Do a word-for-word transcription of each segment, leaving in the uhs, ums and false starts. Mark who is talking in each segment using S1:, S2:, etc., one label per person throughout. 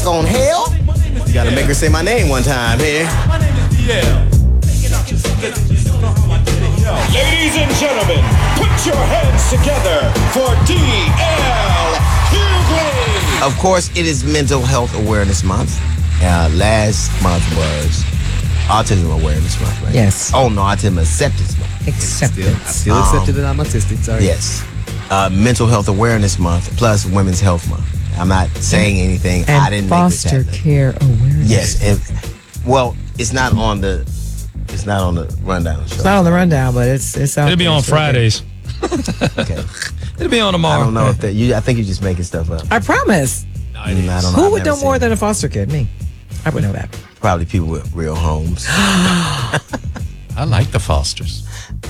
S1: back on hell. You gotta make her say my name one time here.
S2: Ladies and gentlemen, put your hands together for D L Hughley.
S1: Of course, it is Mental Health Awareness Month. Uh, last month was Autism Awareness Month, right?
S3: Yes.
S1: Oh, no, Autism Acceptance Month.
S3: Acceptance.
S4: I still accepted that I'm autistic. Sorry.
S1: Yes. Uh, Mental Health Awareness Month plus Women's Health Month. I'm not saying anything.
S3: And
S1: I didn't
S3: foster
S1: make this happen.
S3: care awareness.
S1: Yes. And, well, it's not on the it's not on the rundown show.
S3: It's not on the rundown, but it's it's out
S5: It'll be
S3: there.
S5: on
S3: It's right there.
S5: Fridays.
S1: Okay.
S5: It'll be on
S1: I
S5: tomorrow.
S1: don't know if that you I think you're just making stuff up.
S3: I promise.
S5: No, it is.
S1: I don't know.
S3: Who
S1: I've
S3: would
S1: never
S3: know more
S1: seen
S3: than
S1: it.
S3: a foster kid? Me. I would know that.
S1: Probably people with real homes.
S5: I like the Fosters.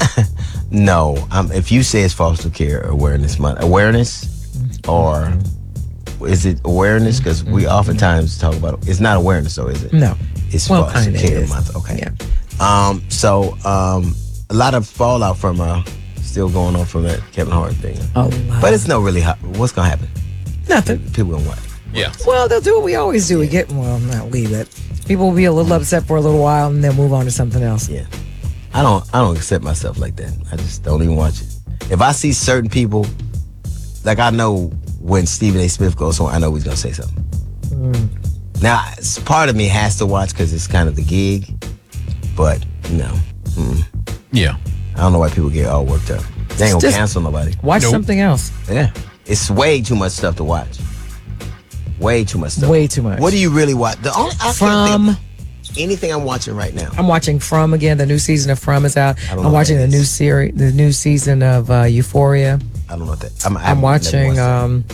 S1: No. Um if you say it's Foster Care Awareness Month, awareness or is it awareness? Because we oftentimes talk about it's not awareness though, is it?
S3: No.
S1: It's
S3: Well,
S1: Foster
S3: kinda
S1: Care
S3: is.
S1: Month. Okay.
S3: Yeah.
S1: Um, so um, a lot of fallout from uh, still going on from that Kevin Hart thing.
S3: Oh, wow.
S1: But it's no really hot. What's gonna happen?
S3: Nothing.
S1: People gonna what?
S5: Yeah.
S3: Well, they'll do what we always do. We get, well, not we, but people will be a little upset for a little while and then move on to something else.
S1: Yeah. I don't. I don't accept myself like that. I just don't even watch it. If I see certain people, like I know when Stephen A. Smith goes on, I know he's gonna say something.
S3: Mm.
S1: Now, it's, part of me has to watch because it's kind of the gig, but no. Mm.
S5: Yeah.
S1: I don't know why people get all worked up. They ain't gonna
S3: Just
S1: cancel nobody.
S3: Watch
S5: Nope.
S3: something else.
S1: Yeah. It's way too much stuff to watch. Way too much stuff.
S3: Way too much.
S1: What do you really watch? The only I can't
S3: From,
S1: think of anything I'm watching right now.
S3: I'm watching From again. The new season of From is out.
S1: I don't know
S3: I'm
S1: what
S3: watching
S1: that
S3: the new
S1: is.
S3: series, the new season of uh, Euphoria.
S1: I don't know what that. I'm, I've
S3: I'm
S1: never
S3: watching.
S1: watched that.
S3: Um,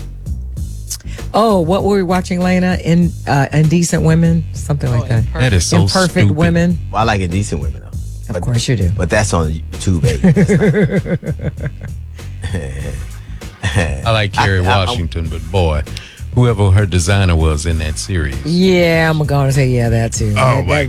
S3: oh, what were we watching, Lena? In uh, Indecent Women, something like that.
S5: That is so
S3: Imperfect
S5: stupid.
S3: Women.
S1: Well, I like Indecent Women though.
S3: Of
S1: But-
S3: course you do.
S1: But that's on YouTube. Baby.
S5: I like Kerry
S1: I- I-
S5: Washington, but boy, whoever her designer was in that series.
S3: Yeah, I'm going to say yeah, that too.
S5: Oh,
S3: That-
S5: my
S3: that